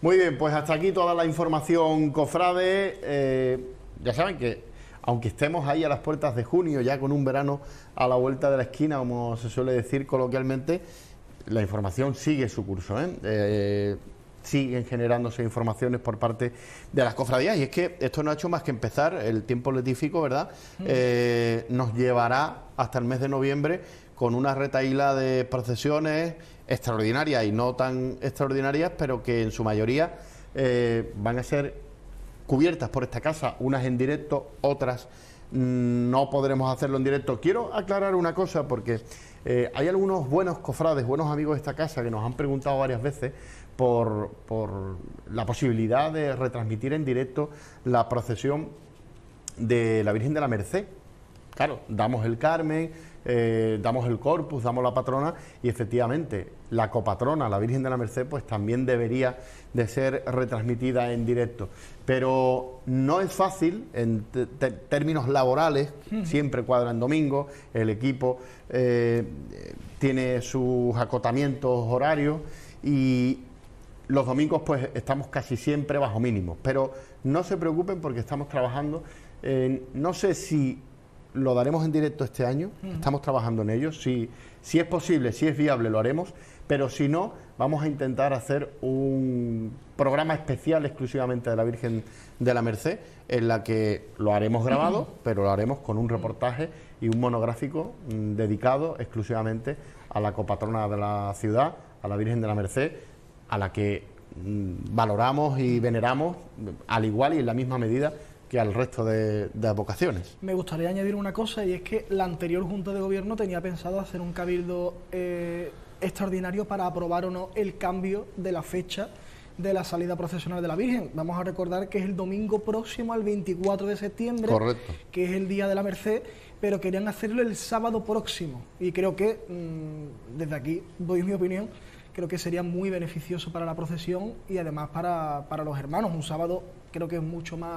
Muy bien, pues hasta aquí toda la información, cofrade. Ya saben que, aunque estemos ahí a las puertas de junio, ya con un verano a la vuelta de la esquina, como se suele decir coloquialmente, la información sigue su curso, siguen generándose informaciones por parte de las cofradías, y es que esto no ha hecho más que empezar. El tiempo letífico, ¿verdad?, nos llevará hasta el mes de noviembre con una retahíla de procesiones extraordinarias y no tan extraordinarias, pero que en su mayoría van a ser cubiertas por esta casa, unas en directo, otras no podremos hacerlo en directo. Quiero aclarar una cosa, porque hay algunos buenos cofrades, buenos amigos de esta casa, que nos han preguntado varias veces por la posibilidad de retransmitir en directo la procesión de la Virgen de la Merced. Claro, damos el Carmen, damos el Corpus, damos la patrona, y efectivamente la copatrona, la Virgen de la Merced, pues también debería de ser retransmitida en directo. Pero no es fácil en términos laborales, siempre cuadra en domingo, el equipo tiene sus acotamientos horarios, y los domingos pues estamos casi siempre bajo mínimos. Pero no se preocupen, porque estamos trabajando, no sé si lo daremos en directo este año, estamos trabajando en ello. Si es posible, si es viable, lo haremos, pero si no, vamos a intentar hacer un programa especial exclusivamente de la Virgen de la Merced, en la que lo haremos grabado, pero lo haremos con un reportaje y un monográfico dedicado exclusivamente a la copatrona de la ciudad, a la Virgen de la Merced, a la que valoramos y veneramos al igual y en la misma medida que al resto de vocaciones. Me gustaría añadir una cosa, y es que la anterior Junta de Gobierno tenía pensado hacer un cabildo extraordinario para aprobar o no el cambio de la fecha de la salida procesional de la Virgen. Vamos a recordar que es el domingo próximo, al 24 de septiembre, correcto, que es el Día de la Merced, pero querían hacerlo el sábado próximo, y creo que, desde aquí doy mi opinión, creo que sería muy beneficioso para la procesión y además para los hermanos. Un sábado creo que es mucho más